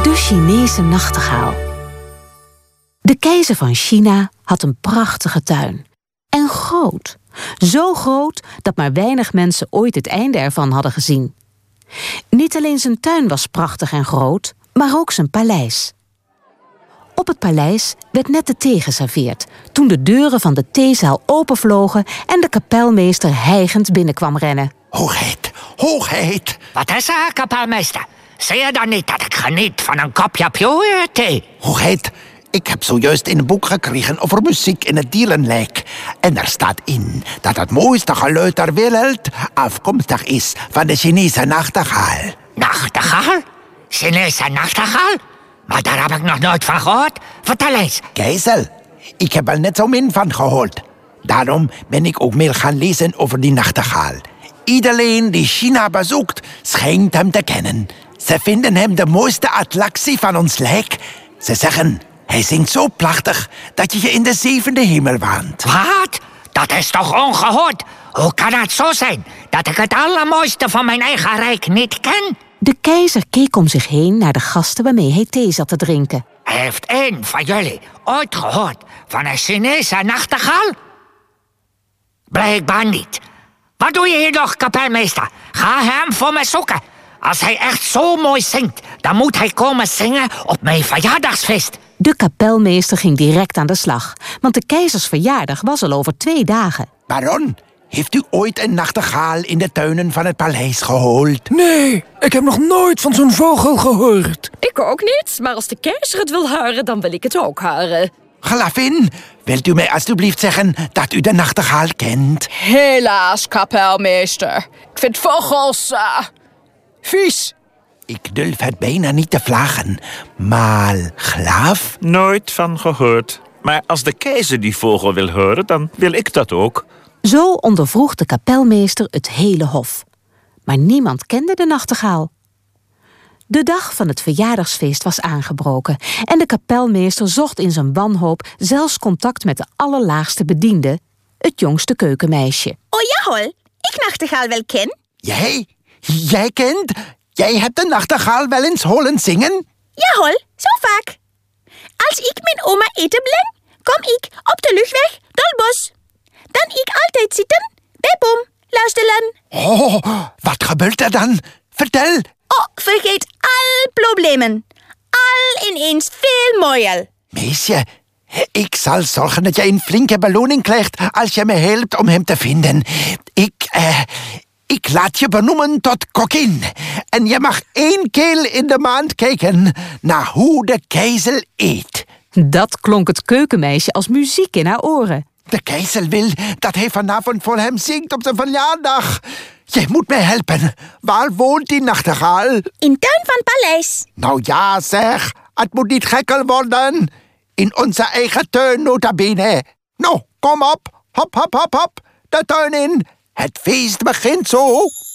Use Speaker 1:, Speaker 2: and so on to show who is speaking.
Speaker 1: De Chinese nachtegaal. De keizer van China had een prachtige tuin. En groot. Zo groot dat maar weinig mensen ooit het einde ervan hadden gezien. Niet alleen zijn tuin was prachtig en groot, maar ook zijn paleis. Op het paleis werd net de thee geserveerd, toen de deuren van de theezaal openvlogen en de kapelmeester hijgend binnenkwam rennen.
Speaker 2: Hoogheid, hoogheid.
Speaker 3: Wat is er, kapelmeester? Zie je dan niet dat ik geniet van een kopje pure thee?
Speaker 2: Hoogheid, ik heb zojuist een boek gekregen over muziek in het dierenrijk. En daar staat in dat het mooiste geluid ter wereld afkomstig is van de Chinese nachtegaal.
Speaker 3: Nachtegaal? Chinese nachtegaal? Maar daar heb ik nog nooit van gehoord. Vertel eens.
Speaker 2: Keizer, ik heb er net zo min van gehoord. Daarom ben ik ook meer gaan lezen over die nachtegaal. Iedereen die China bezoekt, schijnt hem te kennen. Ze vinden hem de mooiste attractie van ons rijk. Ze zeggen, hij zingt zo prachtig dat je je in de zevende hemel waant.
Speaker 3: Wat? Dat is toch ongehoord? Hoe kan het zo zijn dat ik het allermooiste van mijn eigen rijk niet ken?
Speaker 1: De keizer keek om zich heen naar de gasten waarmee hij thee zat te drinken.
Speaker 3: Heeft één van jullie ooit gehoord van een Chinese nachtegaal? Blijkbaar niet. Wat doe je hier nog, kapelmeester? Ga hem voor me zoeken. Als hij echt zo mooi zingt, dan moet hij komen zingen op mijn verjaardagsfeest.
Speaker 1: De kapelmeester ging direct aan de slag, want de keizers verjaardag was al over 2 dagen.
Speaker 2: Baron, heeft u ooit een nachtegaal in de tuinen van het paleis gehoord?
Speaker 4: Nee, ik heb nog nooit van zo'n vogel gehoord.
Speaker 5: Ik ook niet, maar als de keizer het wil horen, dan wil ik het ook horen.
Speaker 2: Gravin, wilt u mij alstublieft zeggen dat u de nachtegaal kent?
Speaker 5: Helaas, kapelmeester. Ik vind vogels vies.
Speaker 2: Ik durf het bijna niet te vragen, maar graaf?
Speaker 6: Nooit van gehoord. Maar als de keizer die vogel wil horen, dan wil ik dat ook.
Speaker 1: Zo ondervroeg de kapelmeester het hele hof. Maar niemand kende de nachtegaal. De dag van het verjaardagsfeest was aangebroken en de kapelmeester zocht in zijn wanhoop zelfs contact met de allerlaagste bediende, het jongste keukenmeisje.
Speaker 7: Oh ja, hol, ik nachtegaal wel ken.
Speaker 2: Jij kent? Jij hebt de nachtegaal wel eens horen zingen?
Speaker 7: Ja, hol, zo vaak. Als ik mijn oma eten breng, kom ik op de luchtweg door het bos. Dan ik altijd zitten bij boom luisteren.
Speaker 2: Oh, wat gebeurt er dan? Vertel.
Speaker 7: Oh, vergeet al problemen. Al ineens veel mooier.
Speaker 2: Meisje, ik zal zorgen dat jij een flinke beloning krijgt als je me helpt om hem te vinden. Ik laat je benoemen tot kokkin. En je mag 1 keer in de maand kijken naar hoe de keizer eet.
Speaker 1: Dat klonk het keukenmeisje als muziek in haar oren.
Speaker 2: De keizer wil dat hij vanavond voor hem zingt op zijn verjaardag. Jij moet mij helpen. Waar woont die nachtegaal?
Speaker 7: In tuin van paleis.
Speaker 2: Nou ja, zeg. Het moet niet gekker worden. In onze eigen tuin, nota bene. Nou, kom op. Hop, hop, hop, hop. De tuin in. Het feest begint zo.